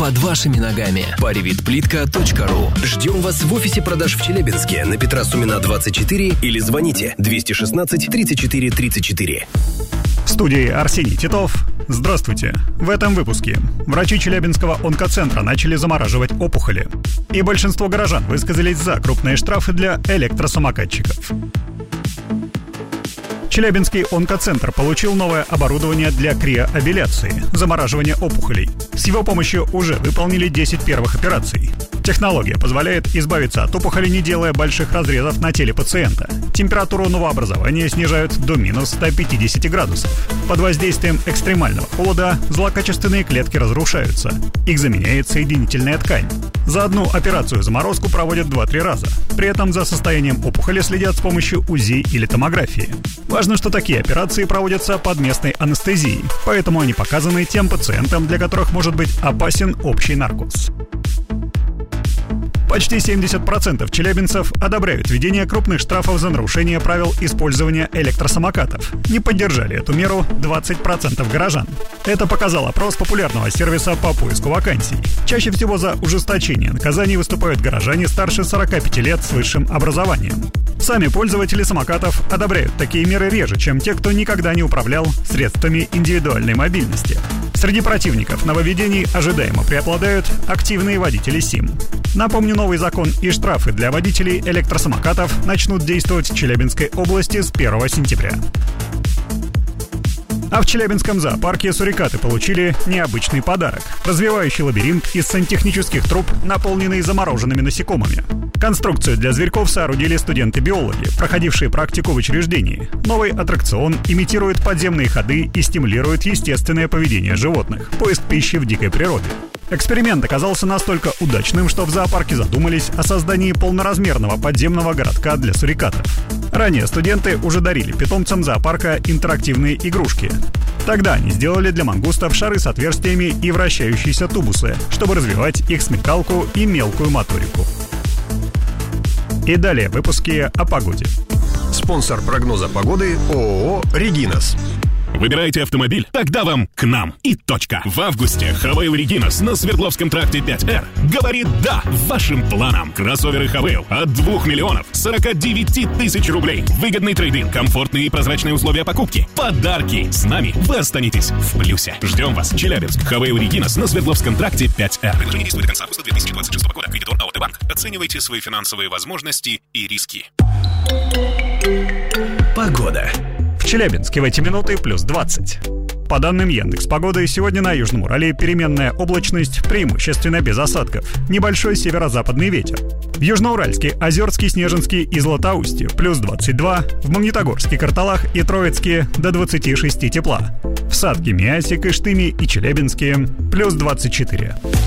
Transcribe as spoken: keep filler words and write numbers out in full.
под вашими ногами. паривитплитка точка ру. Ждем вас в офисе продаж в Челябинске на Петра Сумина двадцать четыре или звоните двести шестнадцать тридцать четыре тридцать четыре. В студии Арсений Титов. Здравствуйте. В этом выпуске врачи Челябинского онкоцентра начали замораживать опухоли. И большинство горожан высказались за крупные штрафы для электросамокатчиков. Челябинский онкоцентр получил новое оборудование для криоабиляции, замораживания опухолей. С его помощью уже выполнили десять первых операций. Технология позволяет избавиться от опухоли, не делая больших разрезов на теле пациента. Температуру новообразования снижают до минус ста пятидесяти градусов. Под воздействием экстремального холода злокачественные клетки разрушаются. Их заменяет соединительная ткань. За одну операцию заморозку проводят два-три раза. При этом за состоянием опухоли следят с помощью УЗИ или томографии. Важно, что такие операции проводятся под местной анестезией, поэтому они показаны тем пациентам, для которых может быть опасен общий наркоз. Почти семьдесят процентов челябинцев одобряют введение крупных штрафов за нарушение правил использования электросамокатов. Не поддержали эту меру двадцать процентов горожан. Это показал опрос популярного сервиса по поиску вакансий. Чаще всего за ужесточение наказаний выступают горожане старше сорока пяти лет с высшим образованием. Сами пользователи самокатов одобряют такие меры реже, чем те, кто никогда не управлял средствами индивидуальной мобильности. Среди противников нововведений ожидаемо преобладают активные водители СИМ. Напомню, новый закон и штрафы для водителей электросамокатов начнут действовать в Челябинской области с первого сентября. А в Челябинском зоопарке сурикаты получили необычный подарок – развивающий лабиринт из сантехнических труб, наполненный замороженными насекомыми. Конструкцию для зверьков соорудили студенты-биологи, проходившие практику в учреждении. Новый аттракцион имитирует подземные ходы и стимулирует естественное поведение животных – поиск пищи в дикой природе. Эксперимент оказался настолько удачным, что в зоопарке задумались о создании полноразмерного подземного городка для сурикатов. Ранее студенты уже дарили питомцам зоопарка интерактивные игрушки. Тогда они сделали для мангустов шары с отверстиями и вращающиеся тубусы, чтобы развивать их смекалку и мелкую моторику. И далее выпуски о погоде. Спонсор прогноза погоды ООО «Регинас». Выбираете автомобиль? Тогда вам к нам и точка. В августе Хавейл Регинас на Свердловском тракте пять эр говорит «да» вашим планам. Кроссоверы Хавейл от двух миллионов сорока девяти тысяч рублей. Выгодный трейд-ин, комфортные и прозрачные условия покупки. Подарки. С нами вы останетесь в плюсе. Ждем вас. Челябинск. Хавейл Регинас на Свердловском тракте пять эр. Предложение действует до конца августа две тысячи двадцать шестого года. Кредитор АОТ Банк. Оценивайте свои финансовые возможности и риски. Погода. В Челябинске в эти минуты плюс двадцать. По данным Яндекс.Погоды, сегодня на Южном Урале переменная облачность, преимущественно без осадков. Небольшой северо-западный ветер. В Южноуральске, Озерске, Снежинске и Златоусте плюс двадцать два. В Магнитогорске, Карталах и Троицке до двадцати шести тепла. В Сатке, Миасе, Кыштыме и Челябинске плюс двадцать четыре.